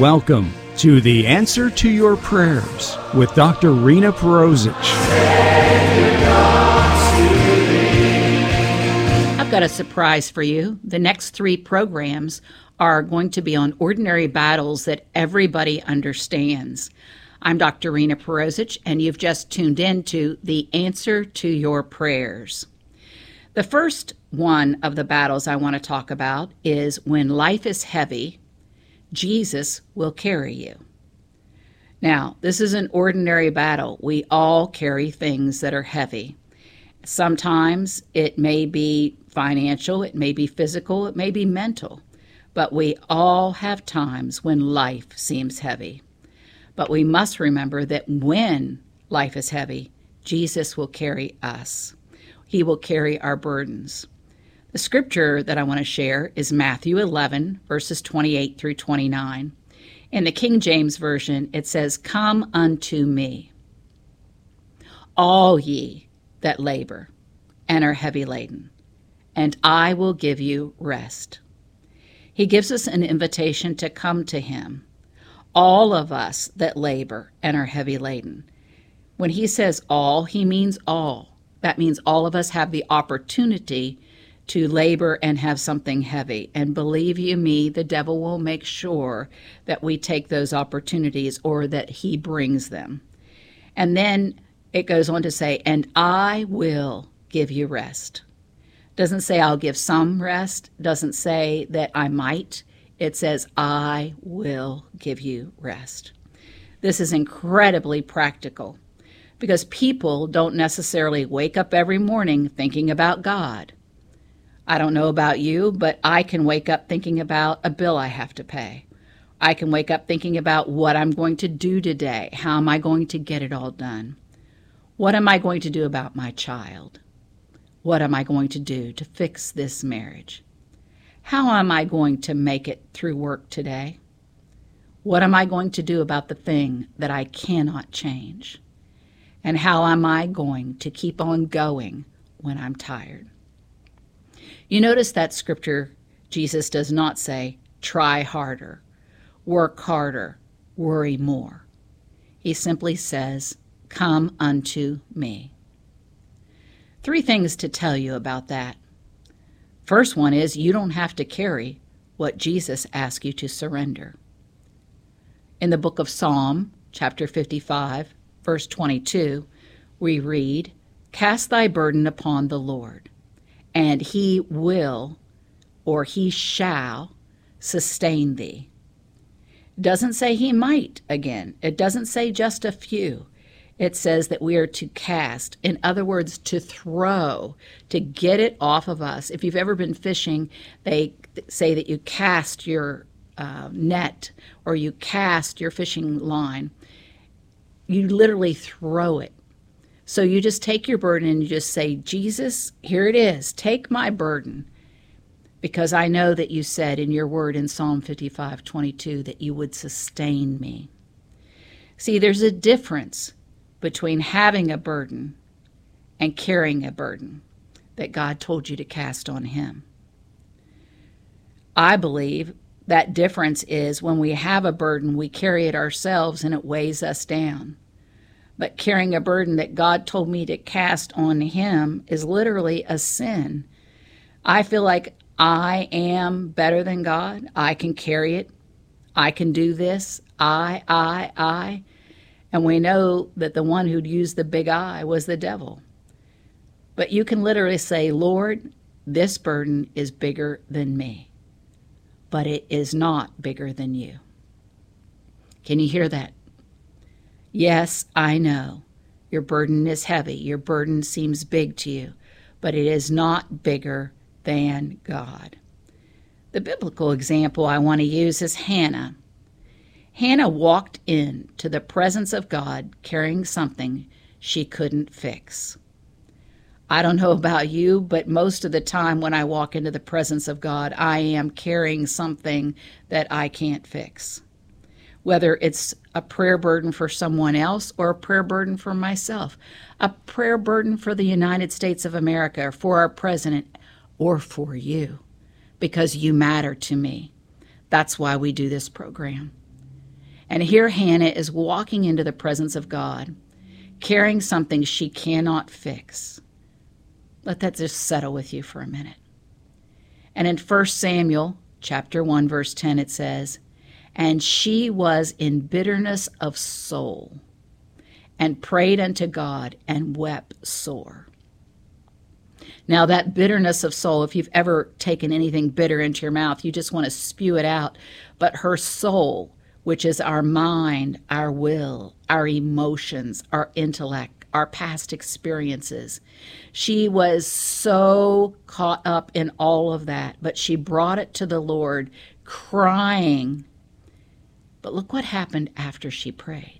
Welcome to The Answer to Your Prayers with Dr. Rena Perosic. I've got a surprise for you. The next 3 programs are going to be on ordinary battles that everybody understands. I'm Dr. Rena Perosic, and you've just tuned in to The Answer to Your Prayers. The first one of the battles I want to talk about is when life is heavy, Jesus will carry you. Now, this is an ordinary battle. We all carry things that are heavy. Sometimes it may be financial, it may be physical, it may be mental, but we all have times when life seems heavy. But we must remember that when life is heavy, Jesus will carry us. He will carry our burdens. The scripture that I want to share is Matthew 11, verses 28 through 29. In the King James Version, it says, "Come unto me, all ye that labor and are heavy laden, and I will give you rest." He gives us an invitation to come to him. All of us that labor and are heavy laden. When he says all, he means all. That means all of us have the opportunity to labor and have something heavy. And believe you me, the devil will make sure that we take those opportunities or that he brings them. And then it goes on to say, "And I will give you rest." Doesn't say I'll give some rest. Doesn't say that I might. It says, "I will give you rest." This is incredibly practical because people don't necessarily wake up every morning thinking about God. I don't know about you, but I can wake up thinking about a bill I have to pay. I can wake up thinking about what I'm going to do today. How am I going to get it all done? What am I going to do about my child? What am I going to do to fix this marriage? How am I going to make it through work today? What am I going to do about the thing that I cannot change? And how am I going to keep on going when I'm tired? You notice that scripture, Jesus does not say, try harder, work harder, worry more. He simply says, come unto me. 3 things to tell you about that. First one is you don't have to carry what Jesus asks you to surrender. In the book of Psalm, chapter 55, verse 22, we read, "Cast thy burden upon the Lord, and he will, or he shall, sustain thee." It doesn't say he might again. It doesn't say just a few. It says that we are to cast, in other words, to throw, to get it off of us. If you've ever been fishing, they say that you cast your net or you cast your fishing line. You literally throw it. So you just take your burden and you just say, Jesus, here it is. Take my burden. Because I know that you said in your word in Psalm 55:22 that you would sustain me. See, there's a difference between having a burden and carrying a burden that God told you to cast on him. I believe that difference is when we have a burden, we carry it ourselves and it weighs us down. But carrying a burden that God told me to cast on him is literally a sin. I feel like I am better than God. I can carry it. I can do this. I. And we know that the one who'd used the big I was the devil. But you can literally say, Lord, this burden is bigger than me, but it is not bigger than you. Can you hear that? Yes, I know. Your burden is heavy. Your burden seems big to you, but it is not bigger than God. The biblical example I want to use is Hannah. Hannah walked into the presence of God carrying something she couldn't fix. I don't know about you, but most of the time when I walk into the presence of God, I am carrying something that I can't fix. Whether it's a prayer burden for someone else or a prayer burden for myself, a prayer burden for the United States of America, or for our president, or for you, because you matter to me. That's why we do this program. And here Hannah is walking into the presence of God, carrying something she cannot fix. Let that just settle with you for a minute. And in 1 Samuel chapter 1, verse 10, it says, "And she was in bitterness of soul, and prayed unto God, and wept sore." Now that bitterness of soul, if you've ever taken anything bitter into your mouth, you just want to spew it out. But her soul, which is our mind, our will, our emotions, our intellect, our past experiences, she was so caught up in all of that, but she brought it to the Lord, crying. But look what happened after she prayed.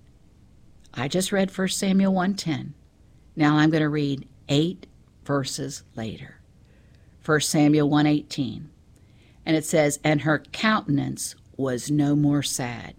I just read 1 Samuel 1:10. Now I'm going to read 8 verses later. 1 Samuel 1:18. And it says, "And her countenance was no more sad."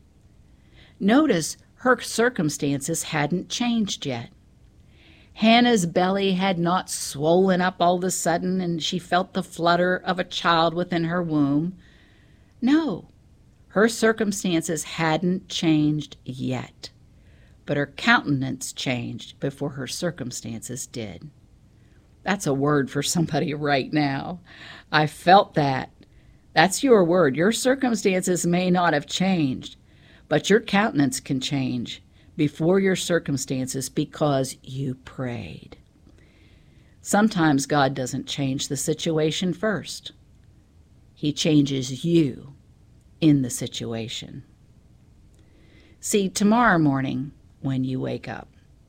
Notice her circumstances hadn't changed yet. Hannah's belly had not swollen up all of a sudden and she felt the flutter of a child within her womb. No, her circumstances hadn't changed yet, but her countenance changed before her circumstances did. That's a word for somebody right now. I felt that. That's your word. Your circumstances may not have changed, but your countenance can change before your circumstances because you prayed. Sometimes God doesn't change the situation first. He changes you in the situation. See, tomorrow morning when you wake up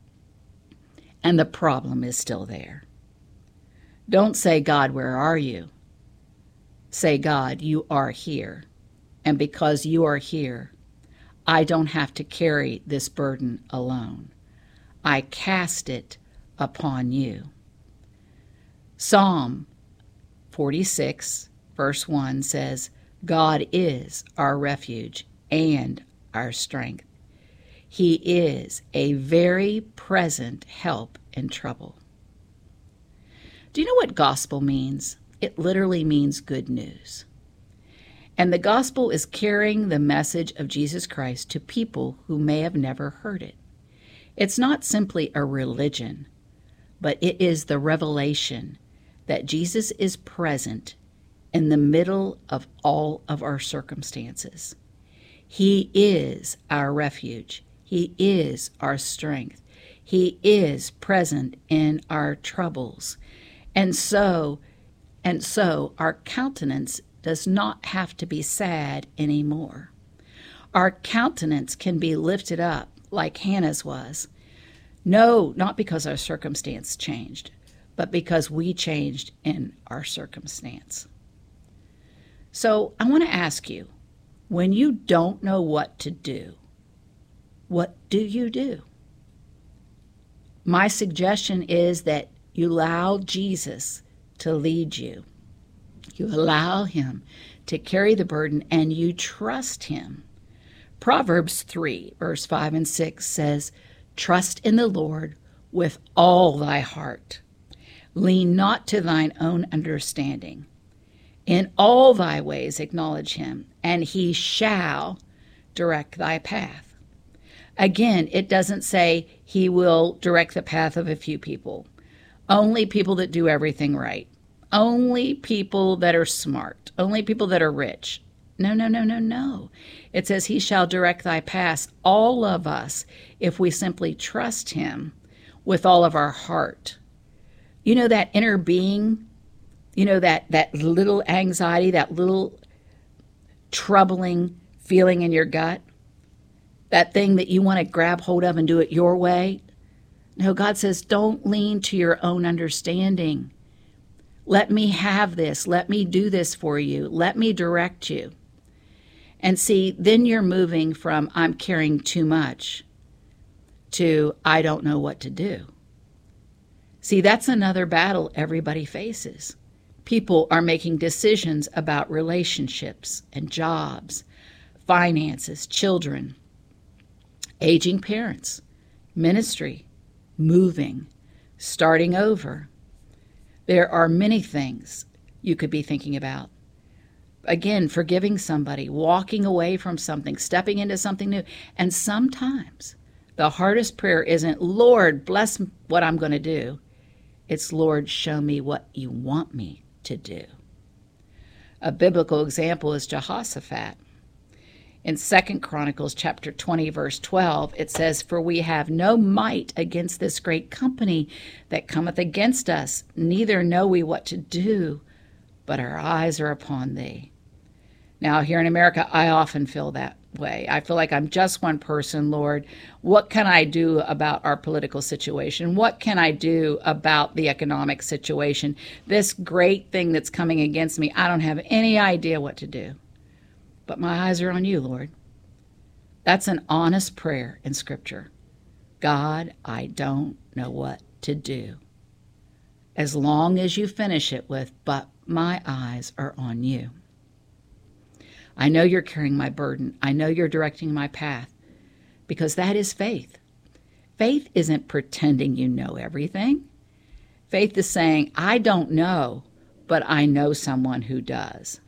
and the problem is still there, don't say, "God, where are you?" Say, "God, you are here. And because you are here, I don't have to carry this burden alone. I cast it upon you." Psalm 46, verse 1 says, "God is our refuge and our strength. He is a very present help in trouble." Do you know what gospel means? It literally means good news. And the gospel is carrying the message of Jesus Christ to people who may have never heard it. It's not simply a religion, but it is the revelation that Jesus is present in the middle of all of our circumstances. He is our refuge. He is our strength. He is present in our troubles. And so our countenance does not have to be sad anymore. Our countenance can be lifted up like Hannah's was. No, not because our circumstance changed, but because we changed in our circumstance. So I want to ask you, when you don't know what to do, what do you do? My suggestion is that you allow Jesus to lead you. You allow him to carry the burden and you trust him. Proverbs 3, verse 5 and 6 says, "Trust in the Lord with all thy heart. Lean not to thine own understanding. In all thy ways acknowledge him, and he shall direct thy path." Again, it doesn't say he will direct the path of a few people. Only people that do everything right. Only people that are smart. Only people that are rich. No. It says he shall direct thy paths, all of us, if we simply trust him with all of our heart. You know that inner being, you know that little anxiety, that little troubling feeling in your gut, that thing that you want to grab hold of and do it your way. No, God says, don't lean to your own understanding. Let me have this. Let me do this for you. Let me direct you. And see, then you're moving from I'm carrying too much to I don't know what to do. See, that's another battle everybody faces. People are making decisions about relationships and jobs, finances, children, aging parents, ministry, moving, starting over. There are many things you could be thinking about. again, forgiving somebody, walking away from something, stepping into something new. And sometimes the hardest prayer isn't, Lord, bless what I'm going to do. It's, Lord, show me what you want me to do. A biblical example is Jehoshaphat. In 2 Chronicles chapter 20, verse 12, it says, For we have no might against this great company that cometh against us, neither know we what to do, but our eyes are upon thee. Now, here in America, I often feel that way. I feel like I'm just one person, Lord. What can I do about our political situation? What can I do about the economic situation? This great thing that's coming against me, I don't have any idea what to do. But my eyes are on you, Lord. That's an honest prayer in Scripture. God, I don't know what to do. As long as you finish it with, but my eyes are on you. I know you're carrying my burden. I know you're directing my path, because that is faith. Faith isn't pretending you know everything. Faith is saying, I don't know, but I know someone who does.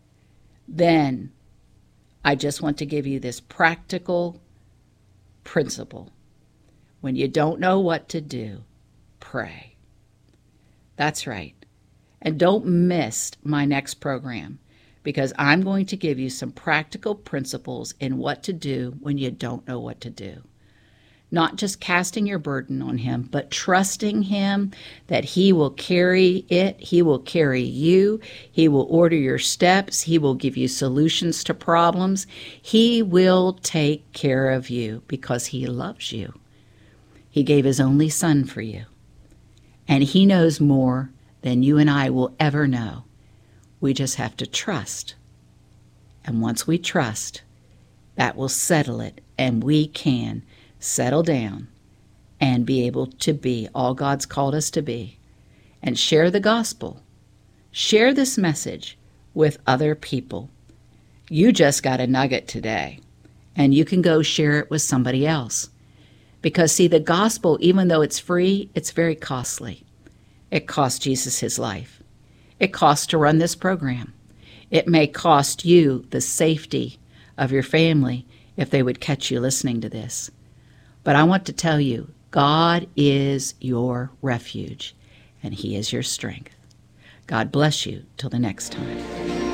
Then I just want to give you this practical principle. When you don't know what to do, pray. That's right. And don't miss my next program, because I'm going to give you some practical principles in what to do when you don't know what to do. Not just casting your burden on him, but trusting him that he will carry it. He will carry you. He will order your steps. He will give you solutions to problems. He will take care of you because he loves you. He gave his only son for you. And he knows more than you and I will ever know. We just have to trust. And once we trust, that will settle it, and we can settle down and be able to be all God's called us to be and share the gospel. Share this message with other people. You just got a nugget today, and you can go share it with somebody else. Because, see, the gospel, even though it's free, it's very costly. It cost Jesus his life. It costs to run this program. It may cost you the safety of your family if they would catch you listening to this. But I want to tell you, God is your refuge, and he is your strength. God bless you till the next time.